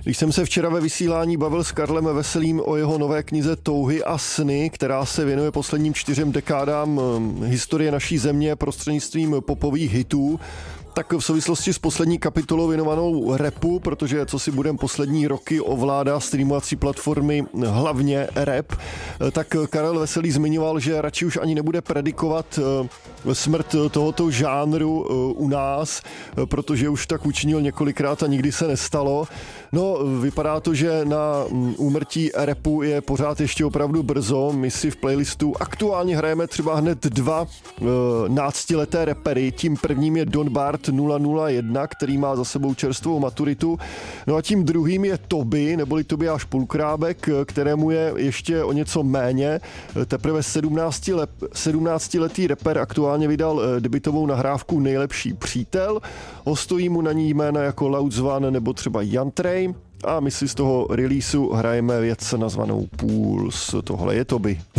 Když jsem se včera ve vysílání bavil s Karlem Veselým o jeho nové knize Touhy a sny, která se věnuje posledním 4 dekádám historie naší země prostřednictvím popových hitů, tak v souvislosti s poslední kapitolou věnovanou rapu, protože co si budem poslední roky ovládá streamovací platformy hlavně rap, tak Karel Veselý zmiňoval, že radši už ani nebude predikovat smrt tohoto žánru u nás, protože už tak učinil několikrát a nikdy se nestalo. No, vypadá to, že na úmrtí rapu je pořád ještě opravdu brzo. My si v playlistu aktuálně hrajeme třeba hned 2 náctileté rapery. Tím prvním je Don Bart 001, který má za sebou čerstvou maturitu. No a tím druhým je Toby, neboli Tobiáš Pulkrábek, kterému je ještě o něco méně. Teprve 17letý rapper aktuálně vydal debutovou nahrávku Nejlepší přítel. Ostojí mu na ní jména jako Laudzvan nebo třeba Jan Trej. A my si z toho releaseu hrajeme věc nazvanou Pools. Tohle je Toby.